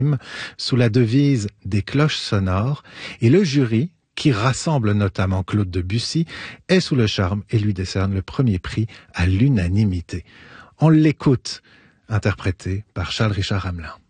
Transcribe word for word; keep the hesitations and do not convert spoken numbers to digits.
sous la devise des cloches sonores, et le jury, qui rassemble notamment Claude Debussy, est sous le charme et lui décerne le premier prix à l'unanimité. On l'écoute, interprété par Charles Richard Hamelin.